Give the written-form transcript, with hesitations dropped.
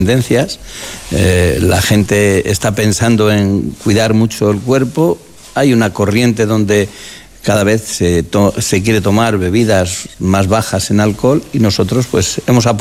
tendencias, la gente está pensando en cuidar mucho el cuerpo, hay una corriente donde cada vez se quiere tomar bebidas más bajas en alcohol y nosotros pues hemos aportado